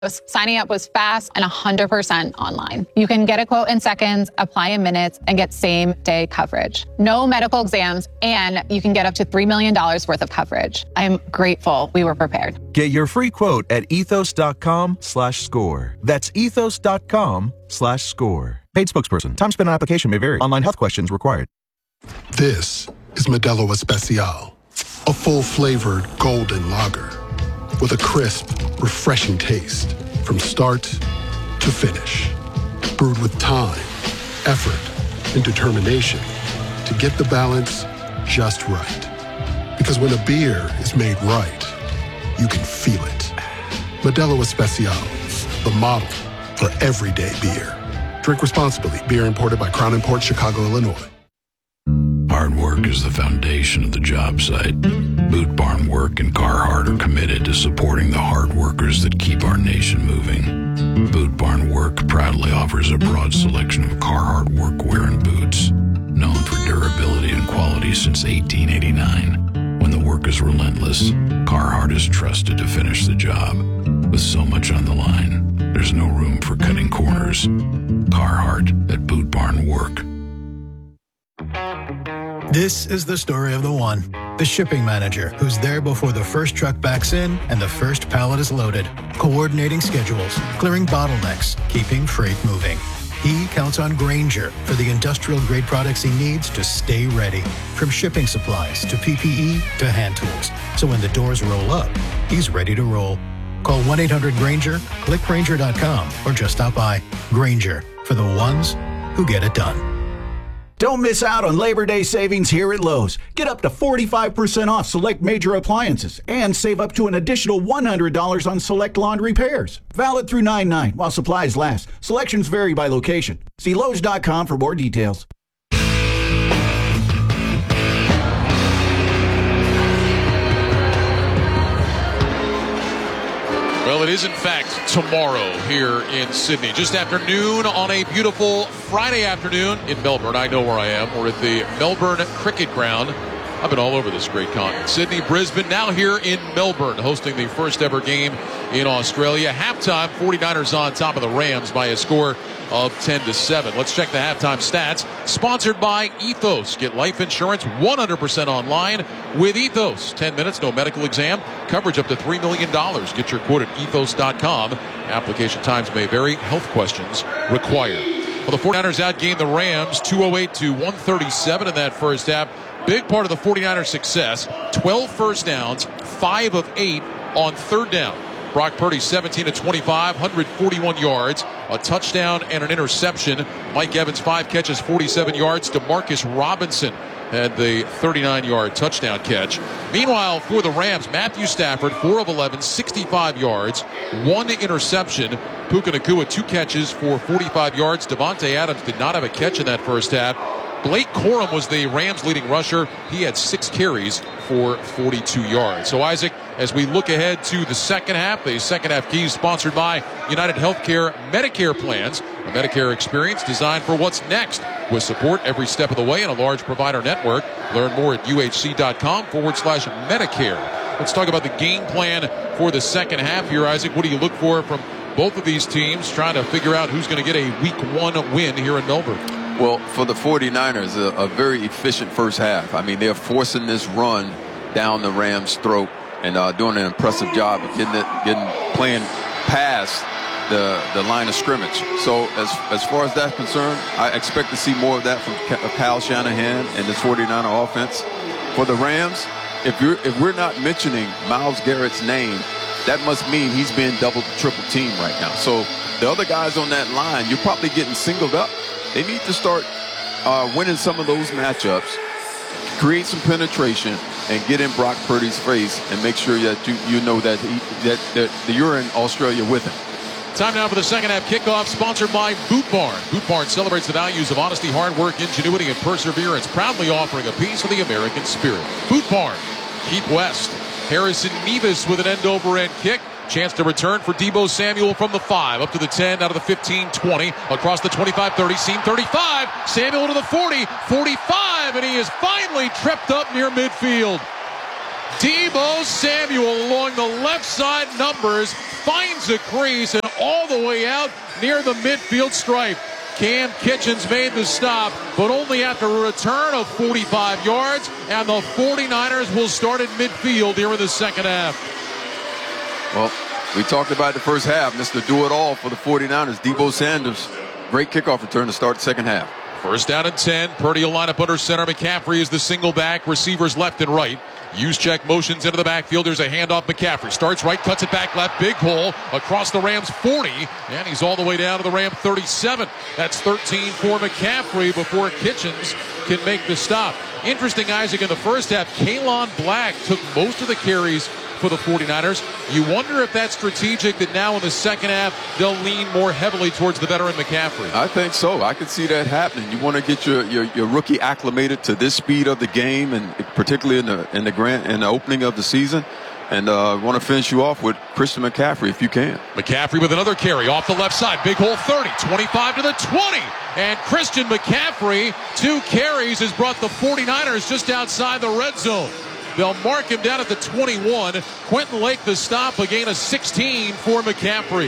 Signing up was fast and 100% online. You can get a quote in seconds, apply in minutes, and get same-day coverage. No medical exams, and you can get up to $3 million worth of coverage. I'm grateful we were prepared. Get your free quote at ethos.com/score. That's ethos.com/score. Paid spokesperson. Time spent on application may vary. Online health questions required. This is Modelo Especial, a full-flavored golden lager with a crisp, refreshing taste from start to finish. Brewed with time, effort, and determination to get the balance just right. Because when a beer is made right, you can feel it. Modelo Especial, the model for everyday beer. Drink responsibly. Beer imported by Crown Imports, Chicago, Illinois. Hard work is the foundation of the job site. Boot Barn Work and Carhartt are committed to supporting the hard workers that keep our nation moving. Boot Barn Work proudly offers a broad selection of Carhartt workwear and boots, known for durability and quality since 1889. When the work is relentless, Carhartt is trusted to finish the job. With so much on the line, there's no room for cutting corners. Carhartt at Boot Barn Work. This is the story of the one, the shipping manager, who's there before the first truck backs in and the first pallet is loaded, coordinating schedules, clearing bottlenecks, keeping freight moving. He counts on Grainger for the industrial-grade products he needs to stay ready, from shipping supplies to PPE to hand tools. So when the doors roll up, he's ready to roll. Call 1-800-GRAINGER, click Grainger.com, or just stop by. Grainger, for the ones who get it done. Don't miss out on Labor Day savings here at Lowe's. Get up to 45% off select major appliances and save up to an additional $100 on select laundry repairs. Valid through 9/9 while supplies last. Selections vary by location. See Lowe's.com for more details. Well, it is, in fact, tomorrow here in Sydney. Just after noon on a beautiful Friday afternoon in Melbourne. I know where I am. We're at the Melbourne Cricket Ground. I've been all over this great continent. Sydney, Brisbane, now here in Melbourne, hosting the first ever game in Australia. Halftime, 49ers on top of the Rams by a score of 10-7. Let's check the halftime stats. Sponsored by Ethos. Get life insurance 100% online with Ethos. 10 minutes, no medical exam. Coverage up to $3 million. Get your quote at ethos.com. Application times may vary. Health questions required. Well, the 49ers outgained the Rams 208 to 137 in that first half. Big part of the 49ers' success, 12 first downs, 5 of 8 on third down. Brock Purdy, 17 of 25, 141 yards, a touchdown and an interception. Mike Evans, 5 catches, 47 yards. DeMarcus Robinson had the 39-yard touchdown catch. Meanwhile, for the Rams, Matthew Stafford, 4 of 11, 65 yards, 1 interception. Puka Nacua, 2 catches for 45 yards. Devontae Adams did not have a catch in that first half. Blake Corum was the Rams' leading rusher. He had 6 carries for 42 yards. So, Isaac, as we look ahead to the second half keys sponsored by United Healthcare Medicare Plans, a Medicare experience designed for what's next, with support every step of the way in a large provider network. Learn more at uhc.com/Medicare. Let's talk about the game plan for the second half here, Isaac. What do you look for from both of these teams trying to figure out who's going to get a Week 1 win here in Melbourne? Well, for the 49ers, a very efficient first half. I mean, they're forcing this run down the Rams' throat and doing an impressive job of playing past the line of scrimmage. So as far as that's concerned, I expect to see more of that from Kyle Shanahan and this 49er offense. For the Rams, if we're not mentioning Myles Garrett's name, that must mean he's being double, triple teamed right now. So the other guys on that line, you're probably getting singled up. They need to start winning some of those matchups, create some penetration, and get in Brock Purdy's face and make sure that you know that you're in Australia with him. Time now for the second half kickoff, sponsored by Boot Barn. Boot Barn celebrates the values of honesty, hard work, ingenuity, and perseverance, proudly offering a piece of the American spirit. Boot Barn, Keith West. Harrison Mevis with an end-over-end kick. Chance to return for Deebo Samuel from the 5, up to the 10, out of the 15, 20, across the 25, 30, seam 35. Samuel to the 40, 45, and he is finally tripped up near midfield. Deebo Samuel along the left side numbers finds a crease and all the way out near the midfield stripe. Cam Kitchens made the stop, but only after a return of 45 yards, and the 49ers will start at midfield here in the second half. Well, we talked about the first half. Mr. Do-It-All for the 49ers. Deebo Sanders, great kickoff return to start the second half. First down and 10. Purdy will line up under center. McCaffrey is the single back. Receivers left and right. Juszczyk motions into the backfield. There's a handoff. McCaffrey starts right, cuts it back left. Big hole across the Rams 40. And he's all the way down to the Ram 37. That's 13 for McCaffrey before Kitchens can make the stop. Interesting, Isaac, in the first half, Kalon Black took most of the carries for the 49ers. You wonder if that's strategic, that now in the second half they'll lean more heavily towards the veteran McCaffrey. I think so. I could see that happening. You want to get your rookie acclimated to this speed of the game, and particularly in the opening of the season. And want to finish you off with Christian McCaffrey if you can. McCaffrey with another carry off the left side. Big hole 30, 25 to the 20. And Christian McCaffrey, 2 carries, has brought the 49ers just outside the red zone. They'll mark him down at the 21. Quentin Lake the stop, a gain of 16 for McCaffrey.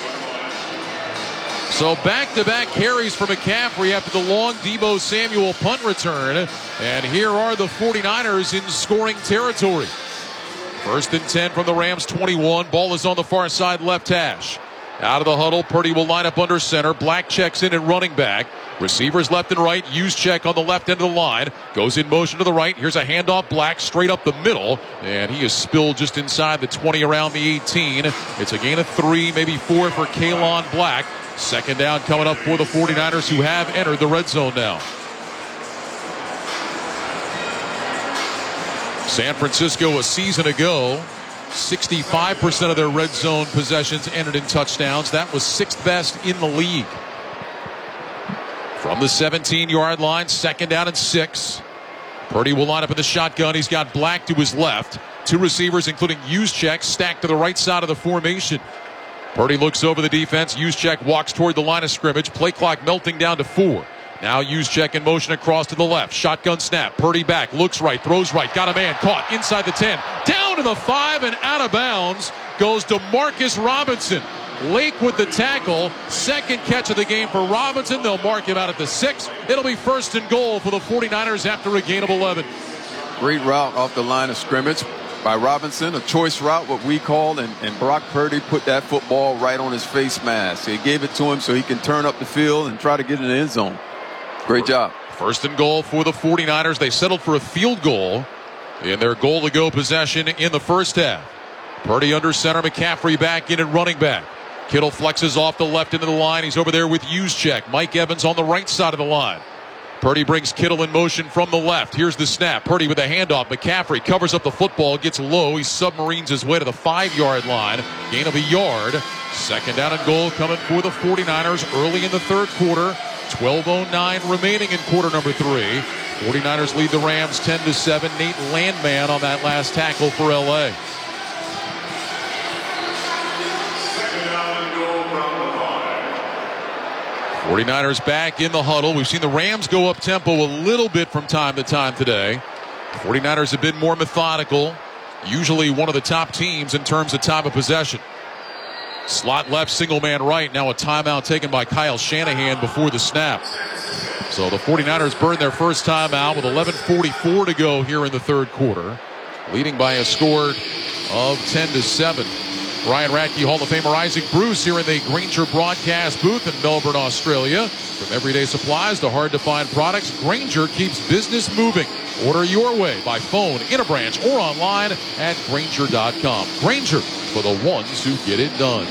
So back-to-back carries for McCaffrey after the long Deebo Samuel punt return. And here are the 49ers in scoring territory. First and 10 from the Rams 21. Ball is on the far side left hash. Out of the huddle, Purdy will line up under center. Black checks in at running back. Receivers left and right. Juszczyk on the left end of the line. Goes in motion to the right. Here's a handoff. Black straight up the middle. And he is spilled just inside the 20 around the 18. It's a gain of 3, maybe 4 for Kalon Black. Second down coming up for the 49ers, who have entered the red zone now. San Francisco a season ago, 65% of their red zone possessions ended in touchdowns. That was 6th best in the league. From the 17-yard line, second down and 6. Purdy will line up in the shotgun. He's got Black to his left. 2 receivers, including Juszczyk, stacked to the right side of the formation. Purdy looks over the defense. Juszczyk walks toward the line of scrimmage. Play clock melting down to 4. Now Juszczyk in motion across to the left. Shotgun snap. Purdy back. Looks right. Throws right. Got a man. Caught inside the 10. Down to the 5 and out of bounds goes Demarcus Robinson. Lake with the tackle. Second catch of the game for Robinson. They'll mark him out at the 6. It'll be first and goal for the 49ers after a gain of 11. Great route off the line of scrimmage by Robinson. A choice route, what we call, and Brock Purdy put that football right on his face mask. He gave it to him so he can turn up the field and try to get in the end zone. Great job. First and goal for the 49ers. They settled for a field goal in their goal-to-go possession in the first half. Purdy under center. McCaffrey back in at running back. Kittle flexes off the left into the line. He's over there with Juszczyk. Mike Evans on the right side of the line. Purdy brings Kittle in motion from the left. Here's the snap. Purdy with a handoff. McCaffrey covers up the football, gets low. He submarines his way to the 5-yard line. Gain of a yard. Second down and goal coming for the 49ers early in the third quarter. 12:09 remaining in quarter number 3. 49ers lead the Rams 10-7. Nate Landman on that last tackle for LA. The 49ers back in the huddle. We've seen the Rams go up tempo a little bit from time to time today. The 49ers have been more methodical. Usually one of the top teams in terms of time of possession. Slot left, single man right. Now a timeout taken by Kyle Shanahan before the snap. So the 49ers burned their first timeout with 11:44 to go here in the third quarter, leading by a score of 10-7. Brian Radke, Hall of Famer Isaac Bruce here in the Grainger broadcast booth in Melbourne, Australia. From everyday supplies to hard-to-find products, Grainger keeps business moving. Order your way by phone, in a branch, or online at Grainger.com. Grainger, for the ones who get it done.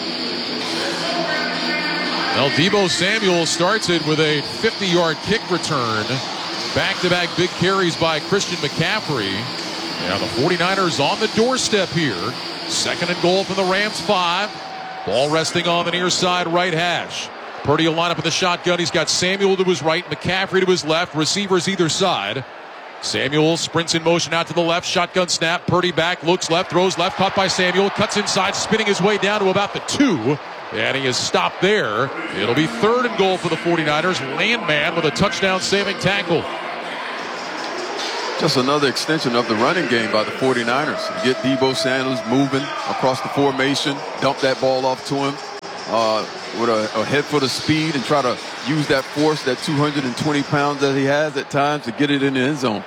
Now Deebo Samuel starts it with a 50-yard kick return. Back-to-back big carries by Christian McCaffrey. Now the 49ers on the doorstep here. Second and goal from the Rams 5. Ball resting on the near side right hash. Purdy will line up in the shotgun. He's got Samuel to his right, McCaffrey to his left, receivers either side. Samuel sprints in motion out to the left. Shotgun snap. Purdy back, looks left, throws left, caught by Samuel. Cuts inside, spinning his way down to about the 2. And he is stopped there. It'll be third and goal for the 49ers. Landman with a touchdown-saving tackle. just another extension of the running game by the 49ers. Get Deebo Samuel moving across the formation, dump that ball off to him with a head foot of speed and try to use that force, that 220 pounds that he has at times, to get it in the end zone.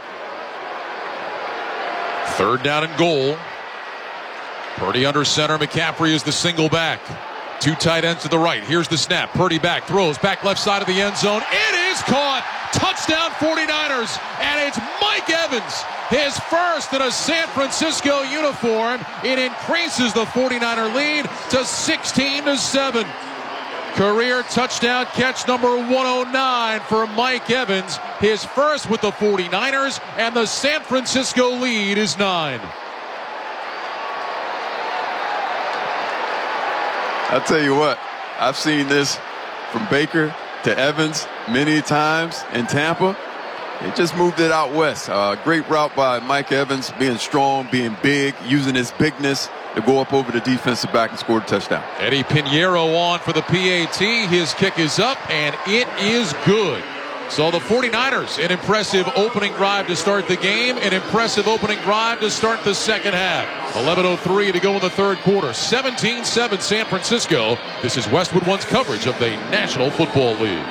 3rd down and goal. Purdy under center. McCaffrey is the single back. 2 tight ends to the right. Here's the snap. Purdy back, throws back left side of the end zone. It is caught. Touchdown 49ers. And it's Mike Evans. His first in a San Francisco uniform. It increases the 49er lead to 16-7. Career touchdown catch number 109 for Mike Evans. His first with the 49ers, and the San Francisco lead is 9. I'll tell you what, I've seen this from Baker to Evans many times in Tampa. He just moved it out west. Great route by Mike Evans, being strong, being big, using his bigness to go up over the defensive back and score a touchdown. Eddie Pinheiro on for the PAT. His kick is up, and it is good. So the 49ers, an impressive opening drive to start the game, an impressive opening drive to start the second half. 11:03 to go in the third quarter. 17-7 San Francisco. This is Westwood One's coverage of the National Football League.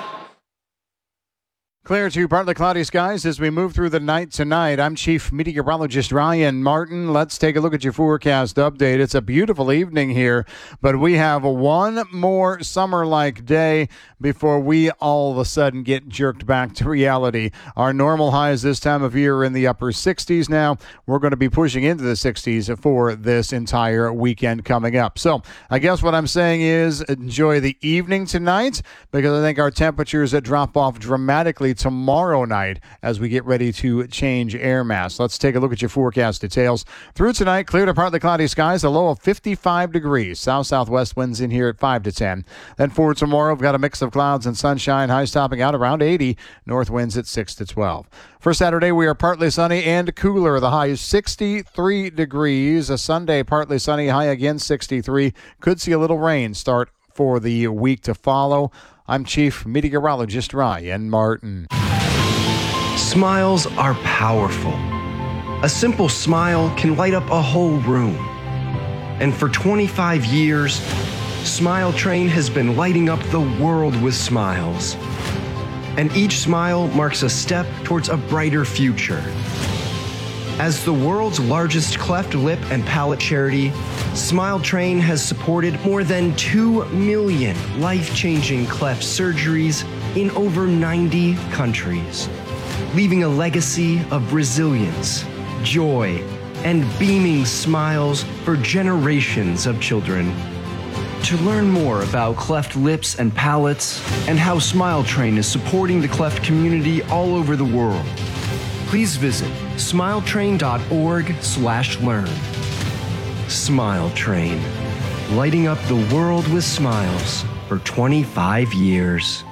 Clear to partly cloudy skies as we move through the night tonight. I'm Chief Meteorologist Ryan Martin. Let's take a look at your forecast update. It's a beautiful evening here, but we have one more summer-like day before we all of a sudden get jerked back to reality. Our normal highs this time of year are in the upper 60s now. We're going to be pushing into the 60s for this entire weekend coming up. So I guess what I'm saying is enjoy the evening tonight, because I think our temperatures drop off dramatically tomorrow night as we get ready to change air mass. Let's take a look at your forecast details. Through tonight, clear to partly cloudy skies, a low of 55 degrees. South-southwest winds in here at 5 to 10. Then for tomorrow, we've got a mix of clouds and sunshine, highs topping out around 80. North winds at 6 to 12. For Saturday, we are partly sunny and cooler. The high is 63 degrees. A Sunday, partly sunny, high again 63. Could see a little rain start for the week to follow. I'm Chief Meteorologist Ryan Martin. Smiles are powerful. A simple smile can light up a whole room. And for 25 years, Smile Train has been lighting up the world with smiles. And each smile marks a step towards a brighter future. As the world's largest cleft lip and palate charity, Smile Train has supported more than 2 million life-changing cleft surgeries in over 90 countries, leaving a legacy of resilience, joy, and beaming smiles for generations of children. To learn more about cleft lips and palates and how Smile Train is supporting the cleft community all over the world, please visit smiletrain.org/learn. Smile Train, lighting up the world with smiles for 25 years.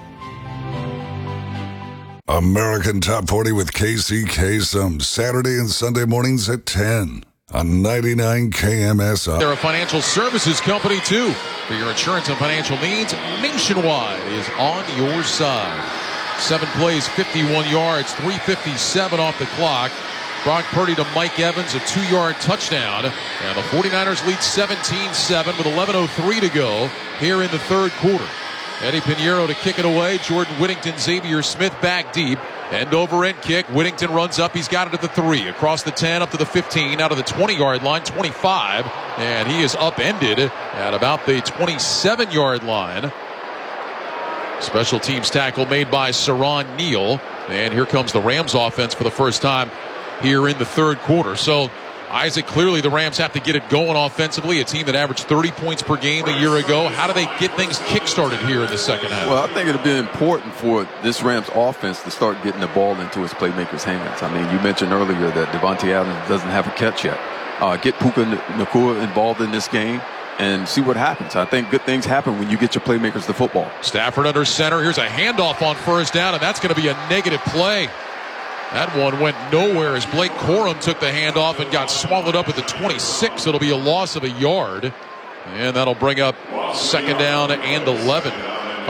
American Top 40 with Casey Kasem, Saturday and Sunday mornings at 10 on 99 KMSI. They're a financial services company, too. For your insurance and financial needs, Nationwide is on your side. 7 plays, 51 yards, 3:57 off the clock. Brock Purdy to Mike Evans, a 2-yard touchdown. And the 49ers lead 17-7 with 11:03 to go here in the third quarter. Eddie Pinheiro to kick it away. Jordan Whittington, Xavier Smith back deep. End over end kick. Whittington runs up. He's got it at the 3. Across the 10, up to the 15, out of the 20-yard line, 25. And he is upended at about the 27-yard line. Special teams tackle made by Saron Neal. And here comes the Rams offense for the first time here in the third quarter. So, Isaac, clearly the Rams have to get it going offensively. A team that averaged 30 points per game a year ago. How do they get things kick-started here in the second half? Well, I think it'll be important for this Rams offense to start getting the ball into his playmakers' hands. I mean, you mentioned earlier that Devontae Adams doesn't have a catch yet. Get Puka Nacua involved in this game and see what happens. I think good things happen when you get your playmakers the football. Stafford under center. Here's a handoff on first down, and that's going to be a negative play. That one went nowhere as Blake Corum took the handoff and got swallowed up at the 26. It'll be a loss of a yard. And that'll bring up second down and 11.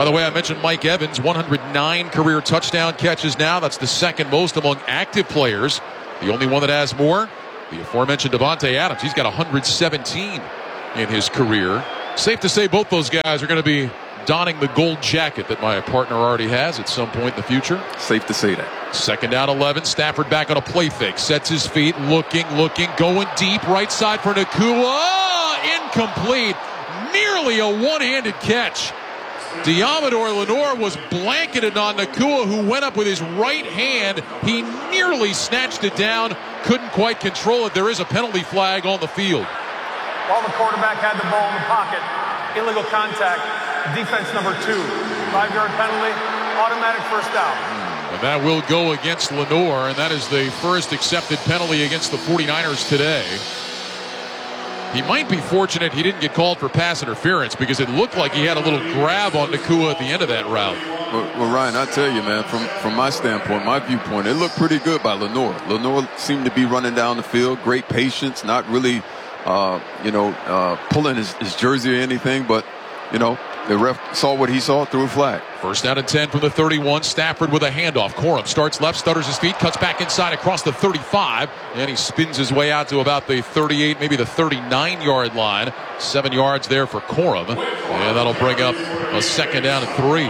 By the way, I mentioned Mike Evans, 109 career touchdown catches now. That's the second most among active players. The only one that has more, the aforementioned Davante Adams. He's got 117 in his career. Safe to say both those guys are going to be donning the gold jacket that my partner already has at some point in the future. Safe to say that. Second down 11. Stafford back on a play fake. Sets his feet, looking, going deep. Right side for Nacua. Incomplete. Nearly a one-handed catch. Diamador Lenoir was blanketed on Nacua, who went up with his right hand. He nearly snatched it down. Couldn't quite control it. There is a penalty flag on the field. While the quarterback had the ball in the pocket, illegal contact, defense number 2. 5-yard penalty, automatic first down. And that will go against Lenoir, and that is the first accepted penalty against the 49ers today. He might be fortunate he didn't get called for pass interference because it looked like he had a little grab on Nacua at the end of that route. Well, Ryan, I tell you, man, from my standpoint, my viewpoint, it looked pretty good by Lenoir. Lenoir seemed to be running down the field, great patience, not really, pulling his jersey or anything, but, the ref saw what he saw, threw a flag. First down and 10 from the 31. Stafford with a handoff. Corum starts left, stutters his feet, cuts back inside across the 35, and he spins his way out to about the 38, maybe the 39-yard line. 7 yards there for Corum, and that'll bring up a second down and 3.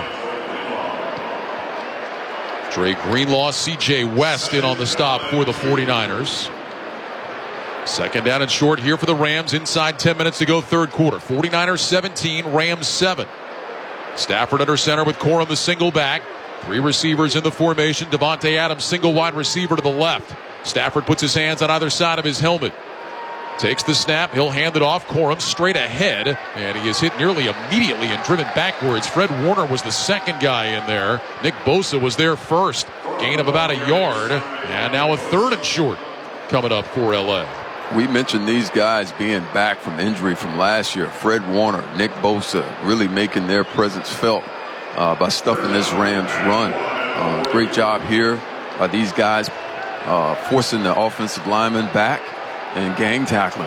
Dre Greenlaw, C.J. West in on the stop for the 49ers. Second down and short here for the Rams. Inside 10 minutes to go, third quarter. 49ers 17, Rams 7. Stafford under center with Corum the single back. 3 receivers in the formation. Davante Adams single wide receiver to the left. Stafford puts his hands on either side of his helmet. Takes the snap. He'll hand it off. Corum straight ahead. And he is hit nearly immediately and driven backwards. Fred Warner was the second guy in there. Nick Bosa was there first. Gain of about a yard. And now a third and short coming up for L.A. We mentioned these guys being back from injury from last year. Fred Warner, Nick Bosa, really making their presence felt by stuffing this Rams run. Great job here by these guys forcing the offensive lineman back and gang tackling.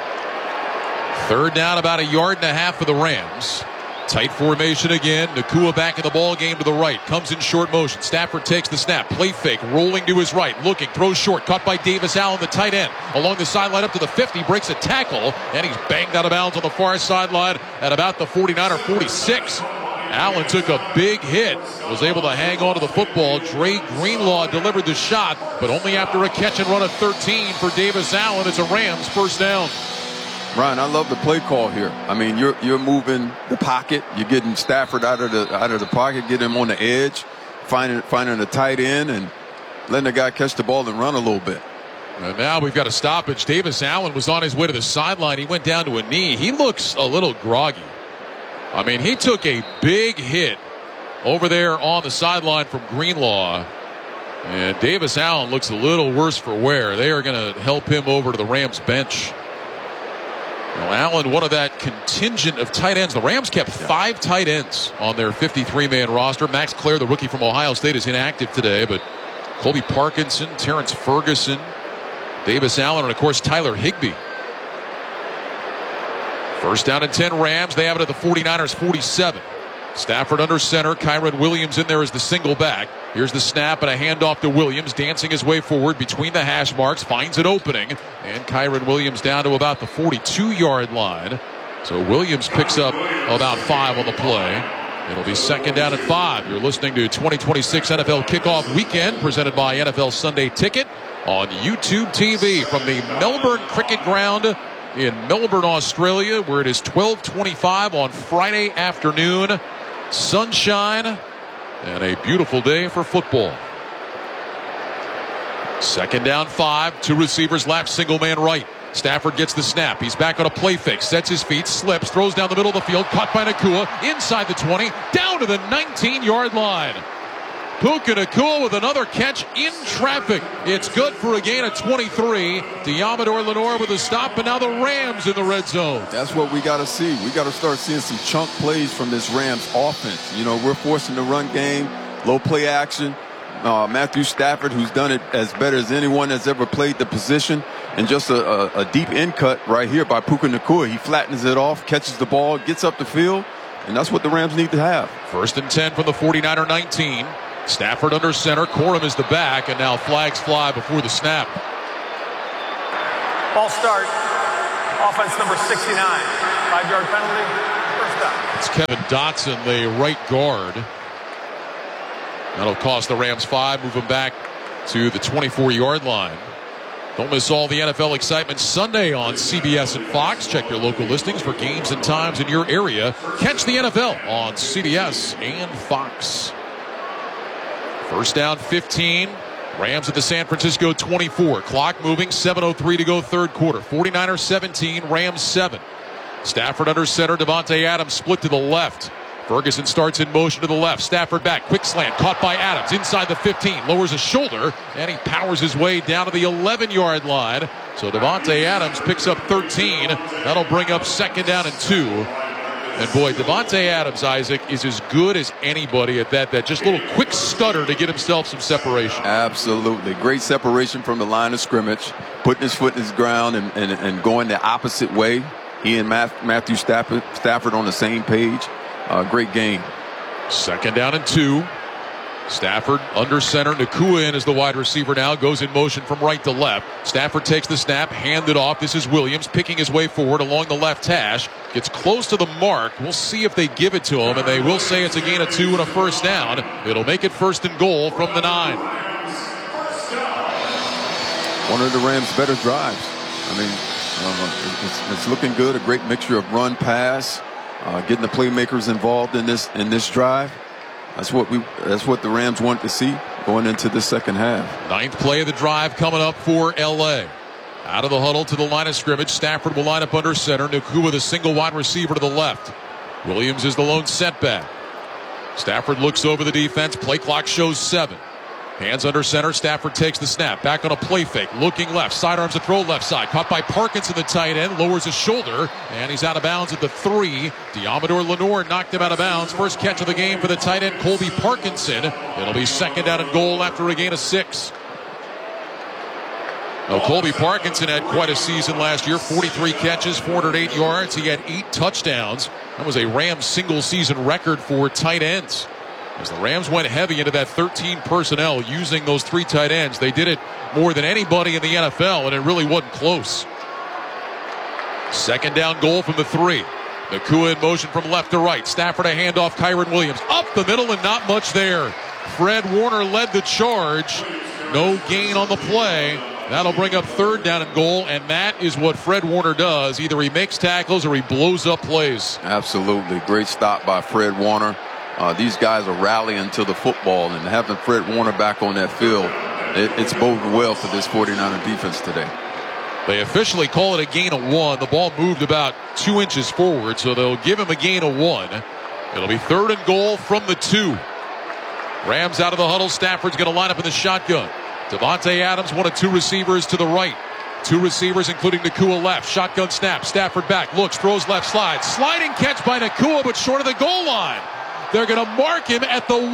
Third down, about a yard and a half for the Rams. Tight formation again. Nacua back in the ball game to the right. Comes in short motion. Stafford takes the snap. Play fake. Rolling to his right. Looking. Throws short. Caught by Davis Allen, the tight end. Along the sideline up to the 50. Breaks a tackle. And he's banged out of bounds on the far sideline at about the 49er 46. Allen took a big hit. Was able to hang on to the football. Dre Greenlaw delivered the shot, but only after a catch and run of 13 for Davis Allen. It's a Rams first down. Ryan, I love the play call here. I mean, you're moving the pocket. You're getting Stafford out of the pocket, getting him on the edge, finding a tight end, and letting the guy catch the ball and run a little bit. And now we've got a stoppage. Davis Allen was on his way to the sideline. He went down to a knee. He looks a little groggy. I mean, he took a big hit over there on the sideline from Greenlaw. And Davis Allen looks a little worse for wear. They are going to help him over to the Rams bench. Well, Allen, one of that contingent of tight ends. The Rams kept 5 tight ends on their 53-man roster. Max Clare, the rookie from Ohio State, is inactive today, but Colby Parkinson, Terrence Ferguson, Davis Allen, and, of course, Tyler Higbee. First down and 10 Rams. They have it at the 49ers 47. Stafford under center. Kyren Williams in there as the single back. Here's the snap and a handoff to Williams, dancing his way forward between the hash marks, finds an opening, and Kyren Williams down to about the 42-yard line. So Williams picks up about 5 on the play. It'll be second down and 5. You're listening to 2026 NFL Kickoff Weekend, presented by NFL Sunday Ticket on YouTube TV from the Melbourne Cricket Ground in Melbourne, Australia, where it is 12:25 on Friday afternoon. Sunshine and a beautiful day for football. Second down 5. 2 receivers left, single man right. Stafford gets the snap. He's back on a play fake. Sets his feet, slips, throws down the middle of the field. Caught by Nacua. Inside the 20. Down to the 19-yard line. Puka Nacua with another catch in traffic. It's good for a gain of 23. Diamador Lenoir with a stop, and now the Rams in the red zone. That's what we got to see. We got to start seeing some chunk plays from this Rams offense. You know, we're forcing the run game, low play action. Matthew Stafford, who's done it as better as anyone that's ever played the position, and just a deep in cut right here by Puka Nacua. He flattens it off, catches the ball, gets up the field, and that's what the Rams need to have. 1st and 10 from the 49er 19. Stafford under center. Corum is the back, and now flags fly before the snap. Ball start. Offense number 69. 5-yard penalty. First down. It's Kevin Dotson, the right guard. That'll cost the Rams 5. Move them back to the 24-yard line. Don't miss all the NFL excitement Sunday on CBS and Fox. Check your local listings for games and times in your area. Catch the NFL on CBS and Fox. 1st down 15. Rams at the San Francisco 24. Clock moving. 7:03 to go, 3rd quarter. 49ers 17. Rams 7. Stafford under center. Davante Adams split to the left. Ferguson starts in motion to the left. Stafford back. Quick slant. Caught by Adams. Inside the 15. Lowers a shoulder. And he powers his way down to the 11-yard line. So Davante Adams picks up 13. That'll bring up 2nd down and 2. And boy, Davante Adams, Isaac, is as good as anybody at that just little quick stutter to get himself some separation. Absolutely. Great separation from the line of scrimmage. Putting his foot in his ground and going the opposite way. He and Matthew Stafford on the same page. Great game. 2nd down and 2. Stafford under center. Nacua in as the wide receiver now. Goes in motion from right to left. Stafford takes the snap. Handed off. This is Williams picking his way forward along the left hash. Gets close to the mark. We'll see if they give it to him. And they will say it's a gain of 2 and a 1st down. It'll make it 1st and goal from the 9. One of the Rams' better drives. I mean, it's looking good. A great mixture of run, pass. Getting the playmakers involved in this drive. That's what the Rams want to see going into the second half. 9th play of the drive coming up for LA. Out of the huddle to the line of scrimmage. Stafford will line up under center. Nacua the single wide receiver to the left. Williams is the lone setback. Stafford looks over the defense. Play clock shows 7. Hands under center. Stafford takes the snap. Back on a play fake. Looking left. Sidearms to throw left side. Caught by Parkinson, the tight end. Lowers his shoulder. And he's out of bounds at the 3. Diamador Lenore knocked him out of bounds. First catch of the game for the tight end, Colby Parkinson. It'll be 2nd down and goal after a gain of 6. Now, Colby Parkinson had quite a season last year. 43 catches, 408 yards. He had 8 touchdowns. That was a Rams single-season record for tight ends. As the Rams went heavy into that 13 personnel using those 3 tight ends, they did it more than anybody in the NFL, and it really wasn't close. 2nd down goal from the 3. Nacua in motion from left to right. Stafford a handoff. Kyren Williams up the middle and not much there. Fred Warner led the charge. No gain on the play. That'll bring up 3rd down and goal, and that is what Fred Warner does. Either he makes tackles or he blows up plays. Absolutely. Great stop by Fred Warner. These guys are rallying to the football, and having Fred Warner back on that field, it's boding well for this 49er defense today. They officially call it a gain of 1. The ball moved about 2 inches forward, so they'll give him a gain of 1. It'll be 3rd and goal from the 2. Rams out of the huddle. Stafford's going to line up in the shotgun. Davante Adams, one of 2 receivers to the right. 2 receivers, including Nacua left. Shotgun snap. Stafford back. Looks, throws left slide. Sliding catch by Nacua, but short of the goal line. They're going to mark him at the 1.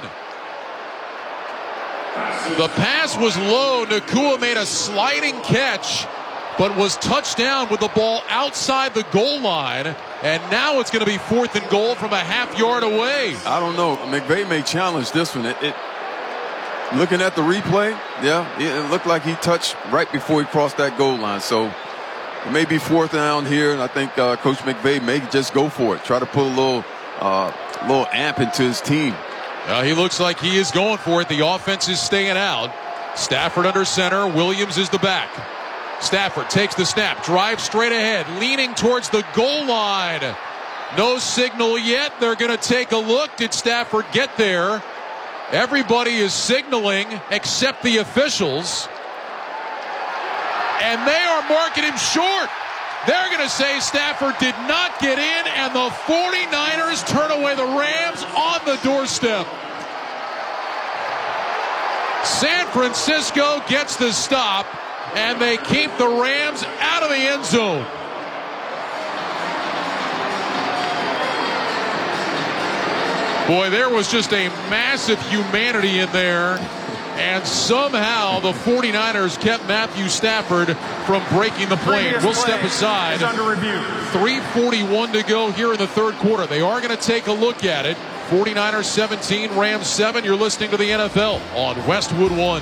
The pass was low. Nacua made a sliding catch, but was touched down with the ball outside the goal line. And now it's going to be 4th and goal from a half-yard away. I don't know. McVay may challenge this one. Looking at the replay, it looked like he touched right before he crossed that goal line. So it may be 4th down here, and I think Coach McVay may just go for it. Try to put a little amp into his team. He looks like he is going for it. The offense is staying out. Stafford under center. Williams is the back. Stafford takes the snap. Drives straight ahead. Leaning towards the goal line. No signal yet. They're going to take a look. Did Stafford get there? Everybody is signaling except the officials. And they are marking him short. They're going to say Stafford did not get in, and the 49ers turn away the Rams on the doorstep. San Francisco gets the stop, and they keep the Rams out of the end zone. Boy, there was just a massive humanity in there. And somehow the 49ers kept Matthew Stafford from breaking the plane. We'll step aside. Under review. 3:41 to go here in the third quarter. They are going to take a look at it. 49ers 17, Rams 7. You're listening to the NFL on Westwood One.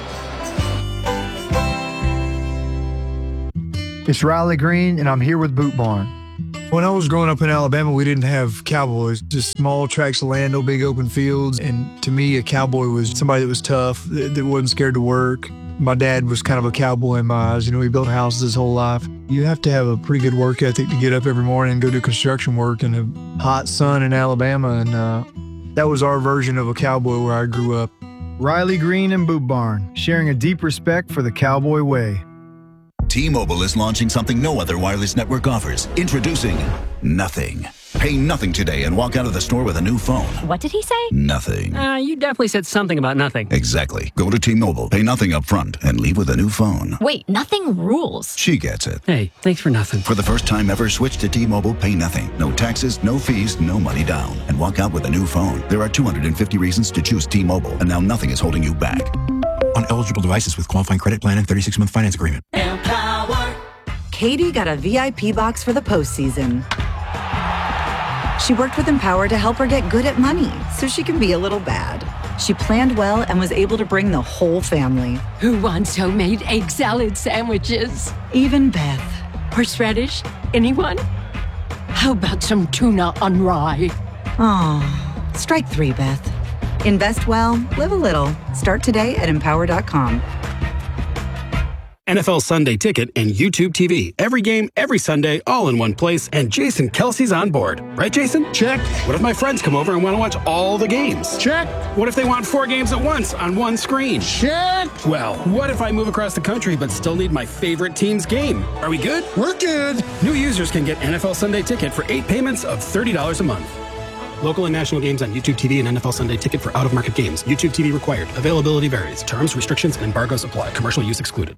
It's Riley Green, and I'm here with Boot Barn. When I was growing up in Alabama, we didn't have cowboys, just small tracts of land, no big open fields. And to me, a cowboy was somebody that was tough, that wasn't scared to work. My dad was kind of a cowboy in my eyes. You know, he built houses his whole life. You have to have a pretty good work ethic to get up every morning and go do construction work in a hot sun in Alabama. And that was our version of a cowboy where I grew up. Riley Green and Boot Barn, sharing a deep respect for the cowboy way. T-Mobile is launching something no other wireless network offers. Introducing Nothing. Pay nothing today and walk out of the store with a new phone. What did he say? Nothing. You definitely said something about nothing. Exactly. Go to T-Mobile, pay nothing up front, and leave with a new phone. Wait, nothing rules. She gets it. Hey, thanks for nothing. For the first time ever, switch to T-Mobile, pay nothing. No taxes, no fees, no money down. And walk out with a new phone. There are 250 reasons to choose T-Mobile, and now nothing is holding you back. On eligible devices with qualifying credit plan and 36-month finance agreement. Katie got a VIP box for the postseason. She worked with Empower to help her get good at money so she can be a little bad. She planned well and was able to bring the whole family. Who wants homemade egg salad sandwiches? Even Beth. Horseradish? Anyone? How about some tuna on rye? Oh, strike three, Beth. Invest well, live a little. Start today at Empower.com. NFL Sunday Ticket and YouTube TV. Every game, every Sunday, all in one place. And Jason Kelsey's on board. Right, Jason? Check. What if my friends come over and want to watch all the games? Check. What if they want 4 games at once on one screen? Check. Well, what if I move across the country but still need my favorite team's game? Are we good? We're good. New users can get NFL Sunday Ticket for 8 payments of $30 a month. Local and national games on YouTube TV and NFL Sunday Ticket for out-of-market games. YouTube TV required. Availability varies. Terms, restrictions, and embargoes apply. Commercial use excluded.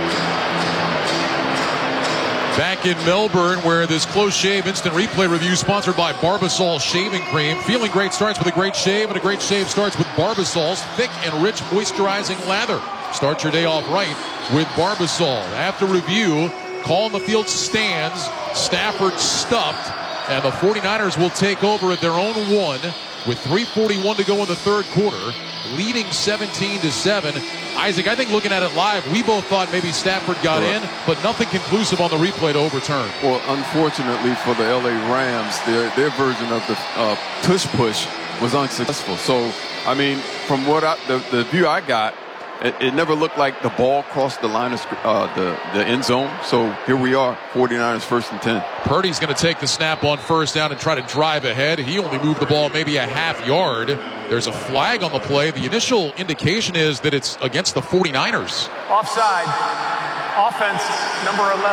Back in Melbourne, where this close shave instant replay review sponsored by Barbasol Shaving Cream. Feeling great starts with a great shave, and a great shave starts with Barbasol's thick and rich moisturizing lather. Start your day off right with Barbasol. After review, call in the field stands. Stafford stuffed. And the 49ers will take over at their own 1 with 3:41 to go in the third quarter, leading 17-7. Isaac, I think looking at it live, we both thought maybe Stafford got in, but nothing conclusive on the replay to overturn. Well, unfortunately for the LA Rams, their version of the tush push was unsuccessful. So, I mean, from what the view I got, it never looked like the ball crossed the line of the end zone. So here we are, 49ers 1st and 10. Purdy's going to take the snap on first down and try to drive ahead. He only moved the ball maybe a half yard. There's a flag on the play. The initial indication is that it's against the 49ers. Offside. Offense, number 11.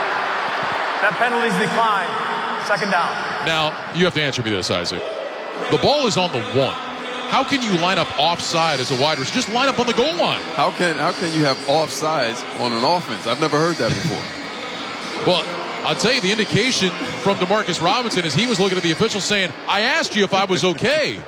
That penalty's declined. 2nd down. Now, you have to answer me this, Isaac. The ball is on the 1. How can you line up offside as a wide receiver? Just line up on the goal line. How can you have offsides on an offense? I've never heard that before. Well, I'll tell you, the indication from DeMarcus Robinson is he was looking at the official saying, I asked you if I was okay.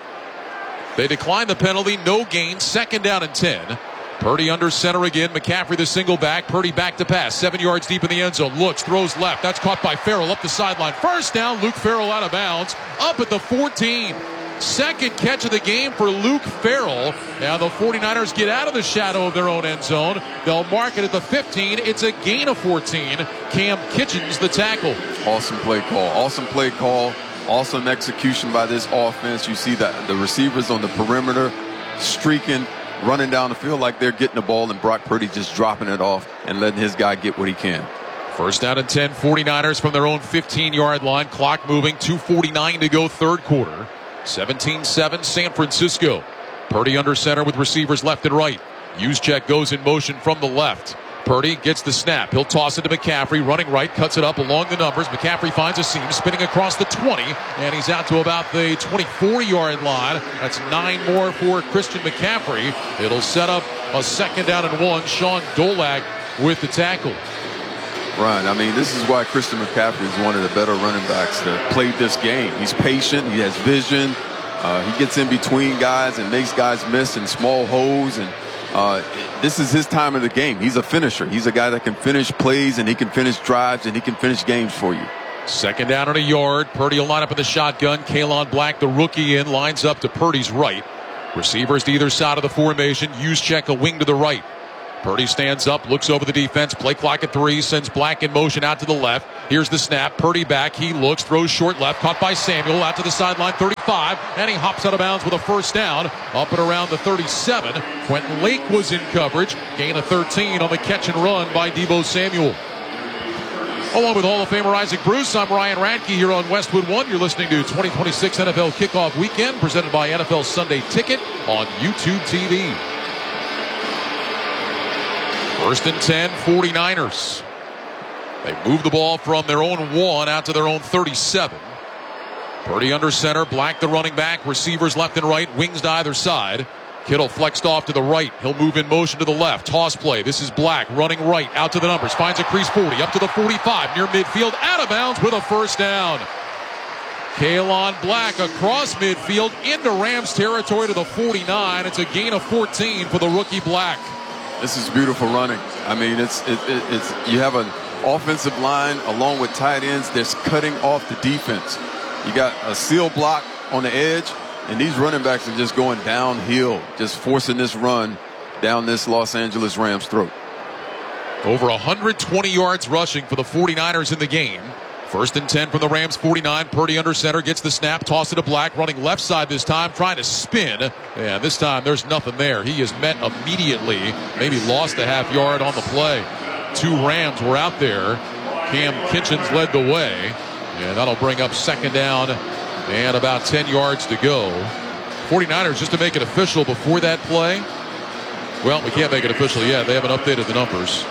They declined the penalty, no gain, 2nd down and 10. Purdy under center again. McCaffrey the single back. Purdy back to pass. 7 yards deep in the end zone. Looks, throws left. That's caught by Farrell up the sideline. First down, Luke Farrell out of bounds. Up at the 14. Second catch of the game for Luke Farrell. Now the 49ers get out of the shadow of their own end zone. They'll mark it at the 15. It's a gain of 14. Cam Kitchens the tackle. Awesome play call. Awesome play call. Awesome execution by this offense. You see that the receivers on the perimeter streaking, running down the field like they're getting the ball, and Brock Purdy just dropping it off and letting his guy get what he can. First down and 10, 49ers from their own 15-yard line. Clock moving, 2:49 to go third quarter. 17-7 San Francisco. Purdy under center with receivers left and right. Juszczyk goes in motion from the left. Purdy gets the snap. He'll toss it to McCaffrey, running right, cuts it up along the numbers. McCaffrey finds a seam, spinning across the 20, and he's out to about the 24-yard line. That's 9 more for Christian McCaffrey. It'll set up a 2nd down and 1. Sean Dolak with the tackle. Right. I mean, this is why Christian McCaffrey is one of the better running backs that played this game. He's patient. He has vision. He gets in between guys and makes guys miss in small holes, and this is his time of the game. He's a finisher. He's a guy that can finish plays, and he can finish drives, and he can finish games for you. Second down and a yard. Purdy will line up in the shotgun. Kalon Black, the rookie, lines up to Purdy's right. Receivers to either side of the formation. Juszczyk a wing to the right. Purdy stands up, looks over the defense. Play clock at 3, sends Black in motion out to the left. Here's the snap. Purdy back. He looks, throws short left. Caught by Samuel out to the sideline, 35. And he hops out of bounds with a first down. Up and around the 37. Quentin Lake was in coverage. Gain of 13 on the catch and run by Deebo Samuel. Along with Hall of Famer Isaac Bruce, I'm Ryan Radke here on Westwood One. You're listening to 2026 NFL Kickoff Weekend, presented by NFL Sunday Ticket on YouTube TV. First and 10, 49ers. They move the ball from their own 1 out to their own 37. Purdy under center, Black the running back, receivers left and right, wings to either side. Kittle flexed off to the right. He'll move in motion to the left. Toss play. This is Black running right out to the numbers. Finds a crease 40 up to the 45 near midfield. Out of bounds with a first down. Kalon Black across midfield into Rams territory to the 49. It's a gain of 14 for the rookie Black. This is beautiful running. I mean, it's you have an offensive line along with tight ends that's cutting off the defense. You got a seal block on the edge, and these running backs are just going downhill, just forcing this run down this Los Angeles Rams throat. Over 120 yards rushing for the 49ers in the game. First and 10 from the Rams 49. Purdy under center, gets the snap, toss it to Black, running left side this time, trying to spin. And this time there's nothing there. He is met immediately, maybe lost a half yard on the play. 2 Rams were out there. Cam Kitchens led the way. And that'll bring up second down and about 10 yards to go. 49ers, just to make it official before that play. Well, we can't make it official yet. They haven't updated the numbers.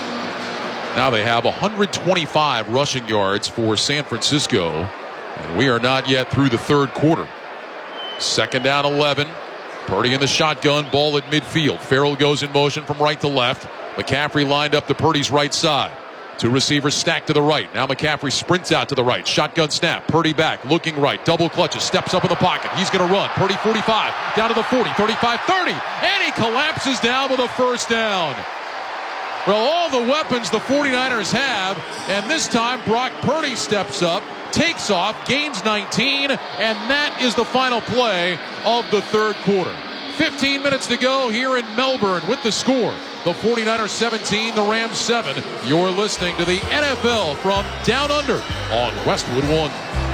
Now they have 125 rushing yards for San Francisco. And we are not yet through the third quarter. Second down 11. Purdy in the shotgun, ball at midfield. Farrell goes in motion from right to left. McCaffrey lined up to Purdy's right side. 2 receivers stacked to the right. Now McCaffrey sprints out to the right. Shotgun snap. Purdy back, looking right. Double clutches. Steps up in the pocket. He's going to run. Purdy 45. Down to the 40. 35. 30. And he collapses down with a first down. Well, all the weapons the 49ers have. And this time Brock Purdy steps up, takes off, gains 19. And that is the final play of the third quarter. 15 minutes to go here in Melbourne with the score. The 49ers 17, the Rams 7. You're listening to the NFL from Down Under on Westwood One.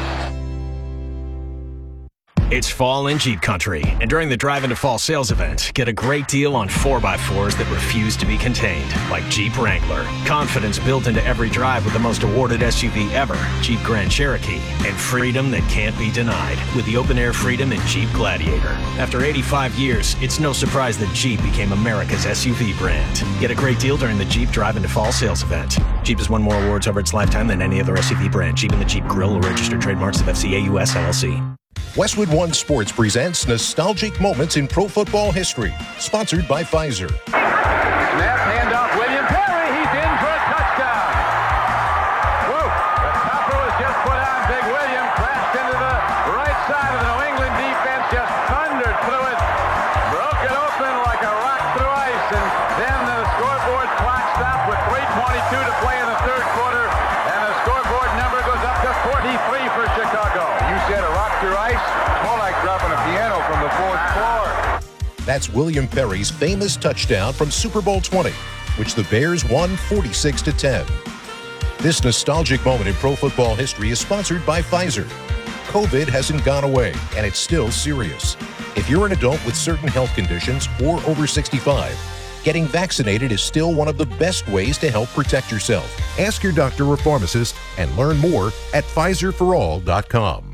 It's fall in Jeep Country, and during the Drive Into Fall sales event, get a great deal on 4x4s that refuse to be contained, like Jeep Wrangler. Confidence built into every drive with the most awarded SUV ever, Jeep Grand Cherokee, and freedom that can't be denied with the open-air freedom in Jeep Gladiator. After 85 years, it's no surprise that Jeep became America's SUV brand. Get a great deal during the Jeep Drive Into Fall sales event. Jeep has won more awards over its lifetime than any other SUV brand. Jeep and the Jeep Grill are registered trademarks of FCA US LLC. Westwood One Sports presents Nostalgic Moments in Pro Football History, sponsored by Pfizer. Snap, handoff, William Perry, he's in for a touchdown. Whoa, the topper was just put on. Big William crashed into the right side of the New England defense, just thundered through it, broke it open like a rock through ice, and then the scoreboard clock stopped with 3:22 to play in the third quarter, and the scoreboard number goes up to 43 for Chicago. You said a rock through ice? More like dropping a piano from the fourth floor. That's William Perry's famous touchdown from Super Bowl 20, which the Bears won 46-10. This nostalgic moment in pro football history is sponsored by Pfizer. COVID hasn't gone away, and it's still serious. If you're an adult with certain health conditions or over 65, getting vaccinated is still one of the best ways to help protect yourself. Ask your doctor or pharmacist and learn more at PfizerForAll.com.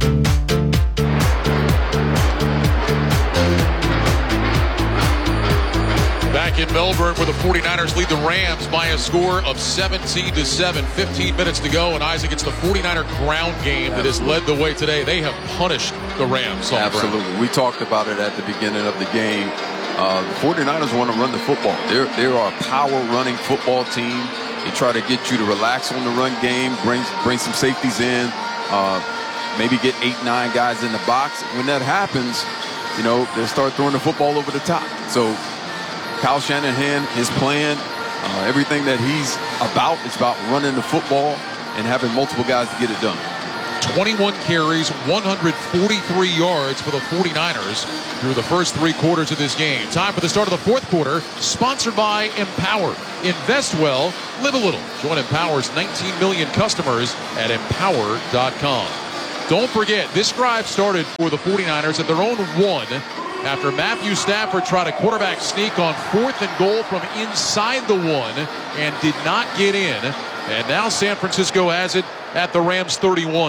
Back in Melbourne where the 49ers lead the Rams by a score of 17-7. 15 minutes to go, and Isaac, it's the 49er ground game that has led the way today. They have punished the Rams. Absolutely. We talked about it at the beginning of the game. The 49ers want to run the football. They are a power-running football team. They try to get you to relax on the run game, bring some safeties in. maybe get 8, 9 guys in the box. When that happens, they'll start throwing the football over the top. So Kyle Shanahan, his plan, everything that he's about is about running the football and having multiple guys to get it done. 21 carries, 143 yards for the 49ers through the first 3 quarters of this game. Time for the start of the 4th quarter, sponsored by Empower. Invest well, live a little. Join Empower's 19 million customers at empower.com. Don't forget, this drive started for the 49ers at their own 1 after Matthew Stafford tried a quarterback sneak on 4th and goal from inside the 1 and did not get in. And now San Francisco has it at the Rams 31.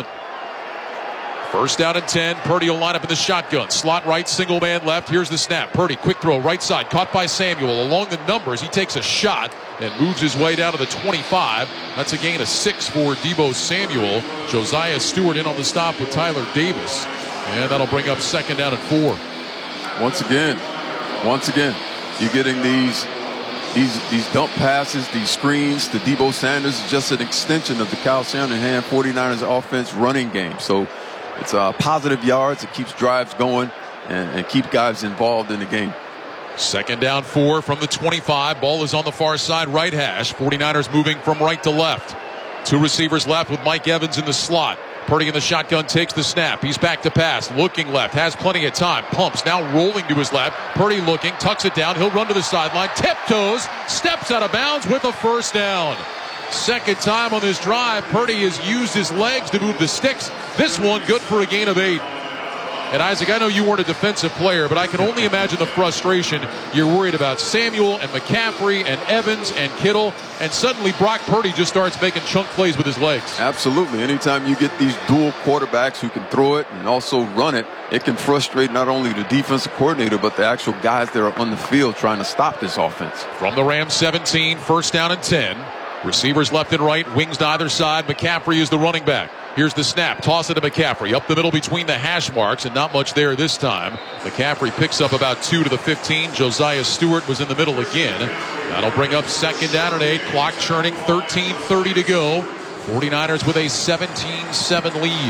First down and 10. Purdy will line up in the shotgun. Slot right, single man left. Here's the snap. Purdy, quick throw, right side. Caught by Samuel. Along the numbers, he takes a shot and moves his way down to the 25. That's a gain of 6 for Deebo Samuel. Josiah Stewart in on the stop with Tyler Davis. And that'll bring up 2nd down and 4. Once again, you're getting these dump passes, these screens to Deebo Sanders is just an extension of the Kyle Shanahan 49ers offense running game. So it's positive yards. It keeps drives going and keep guys involved in the game. 2nd down 4 from the 25. Ball is on the far side, right hash. 49ers moving from right to left. 2 receivers left with Mike Evans in the slot. Purdy in the shotgun takes the snap. He's back to pass. Looking left. Has plenty of time. Pumps. Now rolling to his left. Purdy looking. Tucks it down. He'll run to the sideline. Tiptoes. Steps out of bounds with a 1st down. 2nd time on this drive. Purdy has used his legs to move the sticks. This one good for a gain of 8. And Isaac, I know you weren't a defensive player, but I can only imagine the frustration. You're worried about Samuel and McCaffrey and Evans and Kittle, and suddenly Brock Purdy just starts making chunk plays with his legs. Absolutely. Anytime you get these dual quarterbacks who can throw it and also run it, it can frustrate not only the defensive coordinator, but the actual guys that are on the field trying to stop this offense. From the Rams 17, 1st down and 10. Receivers left and right, wings to either side. McCaffrey is the running back. Here's the snap. Toss it to McCaffrey. Up the middle between the hash marks, and not much there this time. McCaffrey picks up about 2 to the 15. Josiah Stewart was in the middle again. That'll bring up 2nd down and 8. Clock churning, 13:30 to go. 49ers with a 17-7 lead.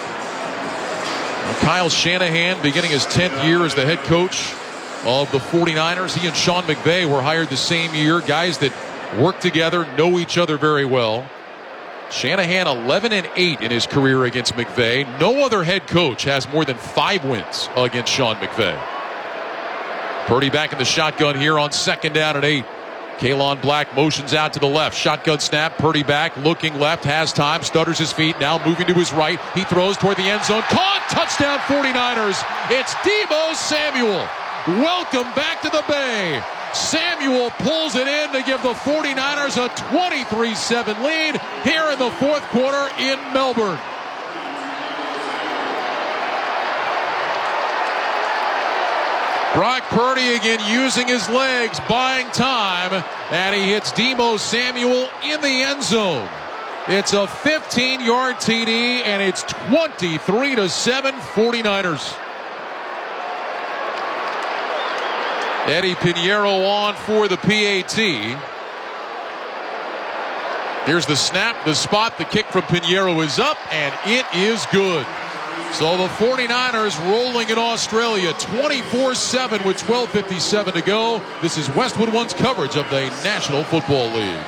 Now, Kyle Shanahan beginning his 10th year as the head coach of the 49ers. He and Sean McVay were hired the same year. Guys that work together, know each other very well. Shanahan 11-8 in his career against McVay. No other head coach has more than 5 wins against Sean McVay. Purdy back in the shotgun here on 2nd down and 8. Kalon Black motions out to the left. Shotgun snap. Purdy back, looking left, has time, stutters his feet, now moving to his right. He throws toward the end zone. Caught! Touchdown 49ers. It's Deebo Samuel. Welcome back to the Bay. Samuel pulls it in to give the 49ers a 23-7 lead here in the 4th quarter in Melbourne. Brock Purdy again using his legs, buying time, and he hits Deebo Samuel in the end zone. It's a 15-yard TD, and it's 23-7 49ers. Eddie Pinheiro on for the PAT. Here's the snap, the spot, the kick from Pinheiro is up, and it is good. So the 49ers rolling in Australia 24-7 with 12:57 to go. This is Westwood One's coverage of the National Football League.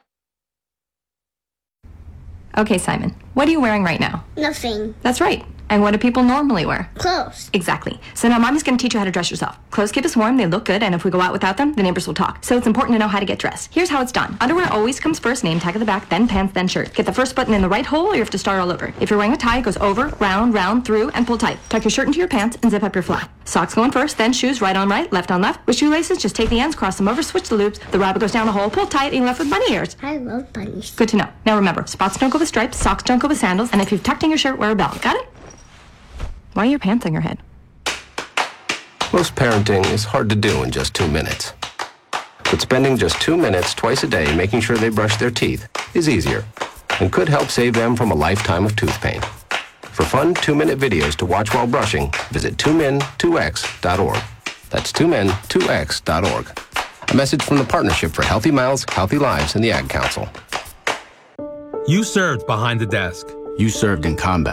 Okay, Simon, what are you wearing right now? Nothing. That's right. And what do people normally wear? Clothes. Exactly. So now Mommy's going to teach you how to dress yourself. Clothes keep us warm, they look good, and if we go out without them, the neighbors will talk. So it's important to know how to get dressed. Here's how it's done. Underwear always comes first, name tag at the back, then pants, then shirt. Get the first button in the right hole, or you have to start all over. If you're wearing a tie, it goes over, round, round, through, and pull tight. Tuck your shirt into your pants and zip up your fly. Socks going first, then shoes, right on right, left on left. With shoelaces, just take the ends, cross them over, switch the loops. The rabbit goes down the hole, pull tight, and you're left with bunny ears. I love bunnies. Good to know. Now remember, spots don't go with stripes, socks don't go with sandals, and if you've tucked in your shirt, wear a belt. Got it? Why are your pants on your head? Most parenting is hard to do in just 2 minutes. But spending just 2 minutes twice a day making sure they brush their teeth is easier and could help save them from a lifetime of tooth pain. For fun 2-minute videos to watch while brushing, visit 2min2x.org. That's 2min2x.org. A message from the Partnership for Healthy Mouths, Healthy Lives, and the Ad Council. You served behind the desk. You served in combat.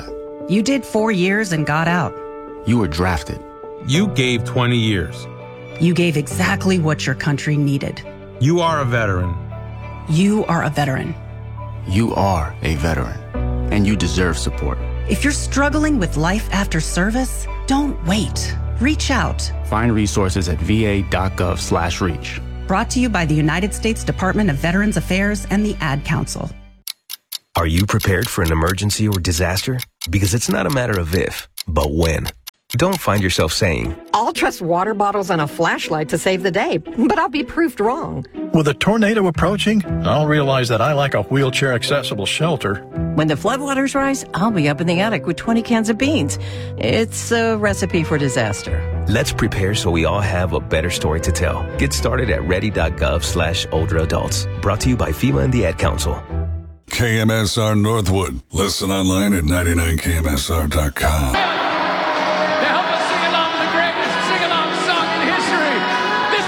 You did 4 years and got out. You were drafted. You gave 20 years. You gave exactly what your country needed. You are a veteran. You are a veteran. You are a veteran, and you deserve support. If you're struggling with life after service, don't wait. Reach out. Find resources at va.gov/reach. Brought to you by the United States Department of Veterans Affairs and the Ad Council. Are you prepared for an emergency or disaster? Because it's not a matter of if, but when. Don't find yourself saying, I'll trust water bottles and a flashlight to save the day, but I'll be proved wrong. With a tornado approaching, I'll realize that I lack a wheelchair-accessible shelter. When the floodwaters rise, I'll be up in the attic with 20 cans of beans. It's a recipe for disaster. let's prepare so we all have a better story to tell. Get started at ready.gov/older adults. Brought to you by FEMA and the Ad Council. KMSR Northwood. Listen online at 99KMSR.com.